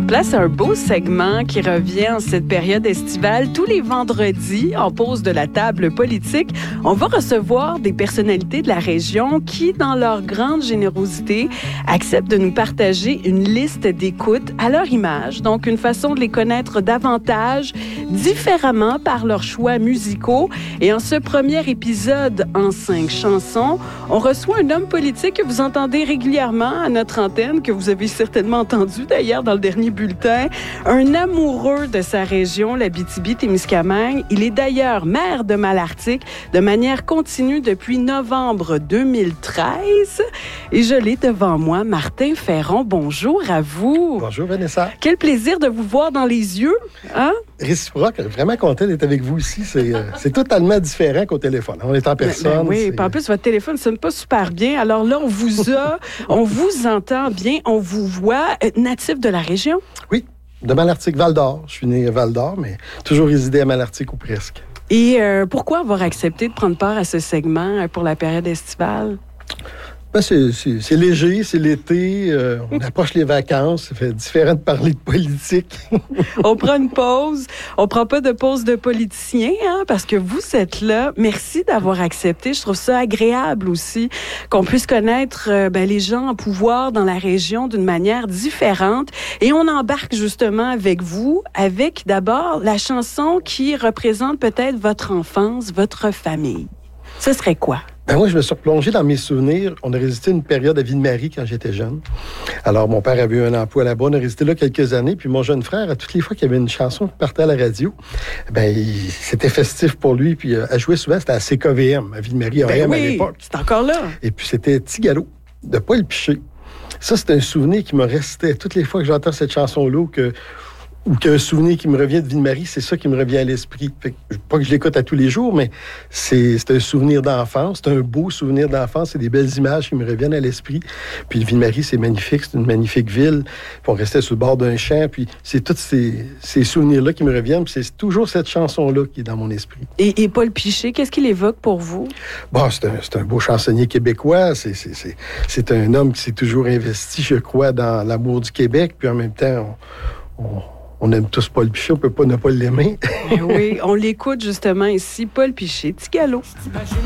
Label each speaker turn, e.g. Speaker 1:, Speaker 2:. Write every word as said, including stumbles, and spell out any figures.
Speaker 1: Place à un beau segment qui revient en cette période estivale. Tous les vendredis, en pause de la table politique, on va recevoir des personnalités de la région qui, dans leur grande générosité, acceptent de nous partager une liste d'écoutes à leur image. Donc, une façon de les connaître davantage, différemment par leurs choix musicaux. Et en ce premier épisode en cinq chansons, on reçoit un homme politique que vous entendez régulièrement à notre antenne, que vous avez certainement entendu d'ailleurs dans le dernier bulletin, un amoureux de sa région, l'Abitibi-Témiscamingue. Il est d'ailleurs maire de Malartic de manière continue depuis novembre deux mille treize. Et je l'ai devant moi, Martin Ferron. Bonjour à vous.
Speaker 2: Bonjour Vanessa.
Speaker 1: Quel plaisir de vous voir dans les yeux. Hein?
Speaker 2: Réciproque, vraiment content d'être avec vous ici. C'est, euh, c'est totalement différent qu'au téléphone. On est en personne.
Speaker 1: Ben, ben oui, puis en plus, votre téléphone ne sonne pas super bien. Alors là, on vous a, on vous entend bien, on vous voit. Natif de la région?
Speaker 2: Oui, de Malartic-Val-d'Or. Je suis né à Val-d'Or, mais toujours résidé à Malartic ou presque.
Speaker 1: Et euh, pourquoi avoir accepté de prendre part à ce segment pour la période estivale?
Speaker 2: Ben c'est, c'est, c'est léger, c'est l'été, euh, on approche les vacances, ça fait différent de parler de politique.
Speaker 1: On prend une pause, on prend pas de pause de politicien, hein, parce que vous êtes là. Merci d'avoir accepté. Je trouve ça agréable aussi qu'on puisse connaître euh, ben, les gens en pouvoir dans la région d'une manière différente. Et on embarque justement avec vous, avec d'abord la chanson qui représente peut-être votre enfance, votre famille. Ce serait quoi?
Speaker 2: Ben moi, je me suis replongé dans mes souvenirs. On a résisté une période à Ville-Marie quand j'étais jeune. Alors, mon père avait eu un emploi là-bas. On a résisté là quelques années. Puis mon jeune frère, à toutes les fois qu'il y avait une chanson qui partait à la radio, ben il, c'était festif pour lui. Puis euh, à jouer souvent, c'était à C K V M, à Ville-Marie, A M
Speaker 1: ben oui,
Speaker 2: à l'époque.
Speaker 1: C'est encore là.
Speaker 2: Et puis c'était Petit Galop, de Paul Piché. Ça, c'est un souvenir qui me restait. Toutes les fois que j'entends cette chanson-là, que... ou qu'un souvenir qui me revient de Ville-Marie, c'est ça qui me revient à l'esprit. Fait que, pas que je l'écoute à tous les jours, mais c'est, c'est un souvenir d'enfance, c'est un beau souvenir d'enfance, c'est des belles images qui me reviennent à l'esprit. Puis Ville-Marie, c'est magnifique, c'est une magnifique ville. Puis on restait sur le bord d'un champ, puis c'est tous ces, ces souvenirs-là qui me reviennent, puis c'est toujours cette chanson-là qui est dans mon esprit.
Speaker 1: Et, et Paul Piché, qu'est-ce qu'il évoque pour vous?
Speaker 2: Bon, c'est un, c'est un beau chansonnier québécois, c'est, c'est, c'est, c'est un homme qui s'est toujours investi, je crois, dans l'amour du Québec, puis en même temps, on... on On aime tous Paul Piché, on ne peut pas ne pas l'aimer.
Speaker 1: Ben oui, on l'écoute justement ici. Paul Piché, Petit Galop.
Speaker 3: T'imagines